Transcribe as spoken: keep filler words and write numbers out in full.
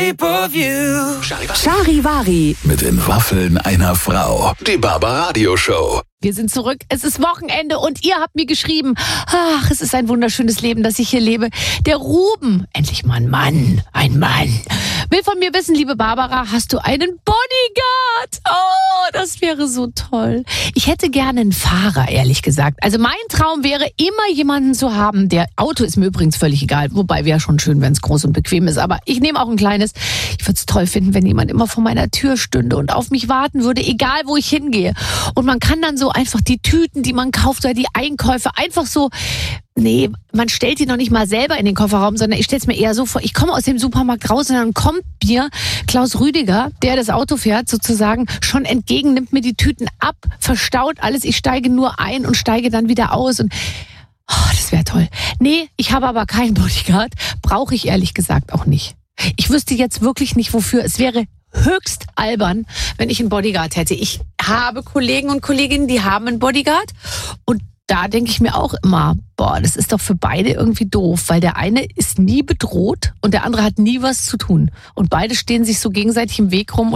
Pay-Per-View. Charivari. Mit den Waffeln einer Frau. Die Barbaradio Show. Wir sind zurück. Es ist Wochenende und ihr habt mir geschrieben, ach, es ist ein wunderschönes Leben, das ich hier lebe. Der Ruben, endlich mal ein Mann, ein Mann, will von mir wissen, liebe Barbara, hast du einen Bodyguard? Oh, das wäre so toll. Ich hätte gerne einen Fahrer, ehrlich gesagt. Also mein Traum wäre, immer jemanden zu haben, der, Auto ist mir übrigens völlig egal, wobei wäre schon schön, wenn es groß und bequem ist, aber ich nehme auch ein kleines. Ich würde es toll finden, wenn jemand immer vor meiner Tür stünde und auf mich warten würde, egal wo ich hingehe. Und man kann dann so einfach die Tüten, die man kauft oder die Einkäufe einfach so, nee, man stellt die noch nicht mal selber in den Kofferraum, sondern ich stelle es mir eher so vor, ich komme aus dem Supermarkt raus und dann kommt mir Klaus Rüdiger, der das Auto fährt sozusagen, schon entgegen, nimmt mir die Tüten ab, verstaut alles, ich steige nur ein und steige dann wieder aus und oh, das wäre toll. Nee, ich habe aber keinen Bodyguard, brauche ich ehrlich gesagt auch nicht. Ich wüsste jetzt wirklich nicht, wofür. Es wäre höchst albern, wenn ich einen Bodyguard hätte. Ich habe Kollegen und Kolleginnen, die haben einen Bodyguard und da denke ich mir auch immer, boah, das ist doch für beide irgendwie doof, weil der eine ist nie bedroht und der andere hat nie was zu tun. Und beide stehen sich so gegenseitig im Weg rum.